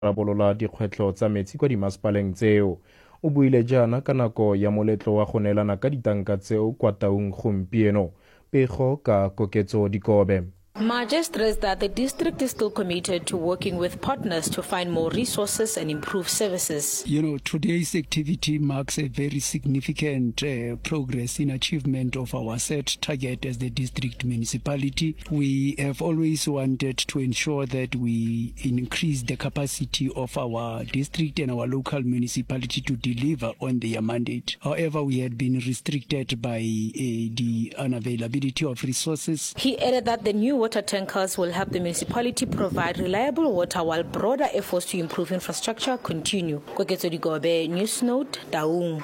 rarabolola dikgwetlho tsa metsi kwa dimasepaleng tseo. O buile jaana ka nako ya moletlo wa go neelana ka ditanka tseo kwa Taung gompieno. Pego ka koketso dikobe. Maje stressed that the district is still committed to working with partners to find more resources and improve services. You know, today's activity marks a very significant progress in achievement of our set target as the district municipality. We have always wanted to ensure that we increase the capacity of our district and our local municipality to deliver on their mandate. However, we had been restricted by the unavailability of resources. He added that the new water tankers will help the municipality provide reliable water while broader efforts to improve infrastructure continue. Koketso Digobe, News Note, Taung.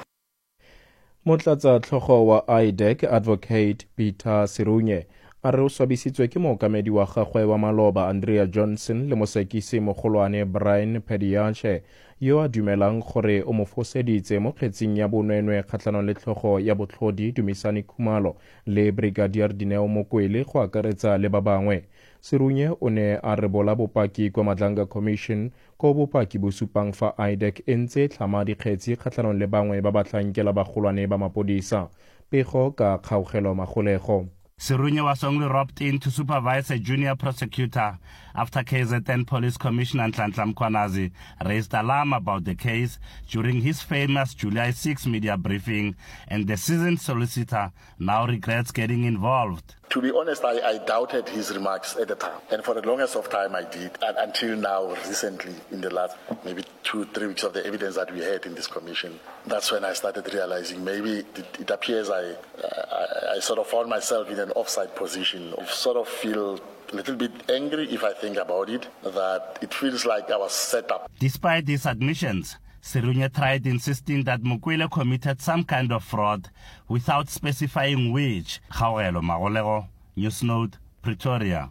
Motlatsa tlhogo wa IDEC Advocate Peter Serunye a re o swabisitswe ke mookamedi wa gagwe wa maloba Andrea Johnson le mosekisi mogolwane Brian Pediache yo a dumelang gore o mo foseditse mo kgetseng ya bonwenwe kgatlhanong le tlhogo ya botlhodi Dumisani Khumalo le Brigadier Dineo Mokwele go akaretsa le ba bangwe. Serunye o ne a rebola bopaki kwa Madlanga Commission ko bopaki bo supang fa IDEC e ntse tlhama dikgetsi kgatlhanong le bangwe ba batlhankela bagolwane ba mapodisa. Pego ka kgaogelo magolego. Serunye was only roped in to supervise a junior prosecutor after KZN Police Commissioner Nhlanhla Mkhwanazi raised alarm about the case during his famous July 6 media briefing, and the seasoned solicitor now regrets getting involved. To be honest, I doubted his remarks at the time. And for the longest of time I did. And until now, recently, in the last maybe 2-3 weeks of the evidence that we had in this commission, that's when I started realizing maybe it appears I sort of found myself in an offside position. I sort of feel a little bit angry if I think about it, that it feels like I was set up. Despite these admissions, Serunye tried insisting that Mokwele committed some kind of fraud without specifying which. Kgaogelo Magolego, News Note, Pretoria.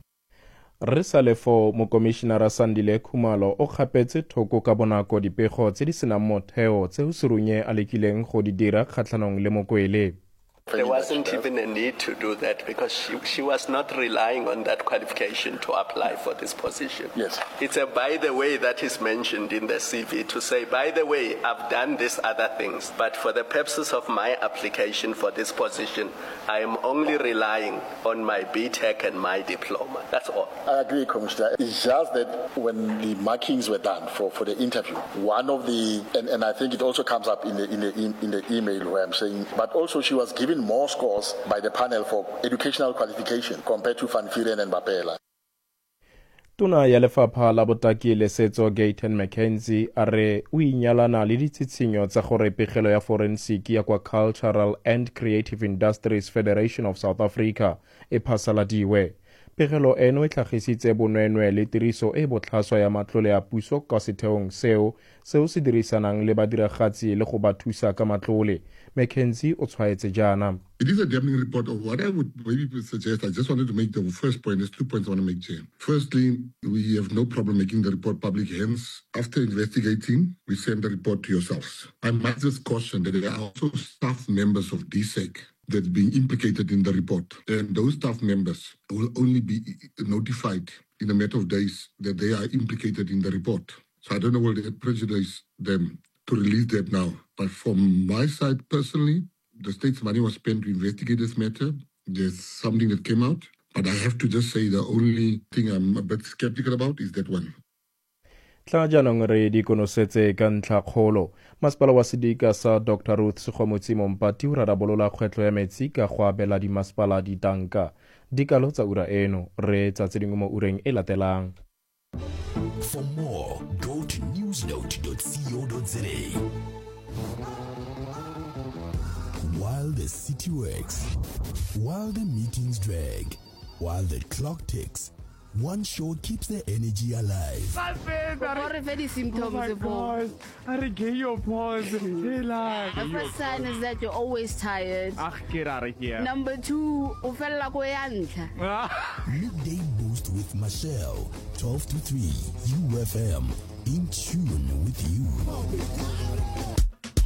Re salefo mokomishinara Sandile Khumalo o gapetse thoko ka bonako dipego tse di senang motheo tseo Serunye a lekileng go di dira kgatlhanong le Mokwele. There wasn't even a need to do that because she was not relying on that qualification to apply for this position. Yes. It's a by the way that is mentioned in the CV to say, by the way, I've done these other things, but for the purposes of my application for this position, I am only relying on my BTEC and my diploma. That's all. I agree, Commissioner. It's just that when the markings were done for the interview, one of the, and I think it also comes up in the email where I'm saying, but also she was given more scores by the panel for educational qualification compared to Van Vuuren and Bapela. Tona ya lefapha la botaki le setso Gayton McKenzie a re o inyalana le ditshitshinyo tsa gore pegelo ya forensic ya kwa Cultural and Creative Industries Federation of South Africa e phasaladiwe. Pegelo eno e tlhagisitse bonwenwe le tiriso e botlhaswa ya matlole a puso kwa setheong seo se dirisanang le badiragatsi le go ba thusa ka matlole. McKenzie o tshwaetse jaana. It is a damning report of what I would maybe suggest. I just wanted to make the first point. There's 2 points I want to make, Jane. Firstly, we have no problem making the report public. Hence, after investigating, we send the report to yourselves. I must just caution that there are also staff members of DSEC that's being implicated in the report. And those staff members will only be notified in a matter of days that they are implicated in the report. So I don't know whether it prejudice them to release that now. But from my side personally, the state's money was spent to investigate this matter. There's something that came out. But I have to just say the only thing I'm a bit skeptical about is that one. Tla jaanong re di konosetse ka ntlha kgolo. Masepala wa Sedika sa Dr. Ruth Sekgomotsi Mompati o rarabolola kgwetlho ya metsi ka go abela dimasepala ditanka. Dikalo tsa ura eno re tsa tse dingwe mo ureng e latelang. For more, go to newsnote.co.za. While the city works, while the meetings drag, while the clock ticks, one show keeps the energy alive. The first sign is that you're always tired. Number 2, Midday Boost with Michelle, 12 to 3, UFM, in tune with you.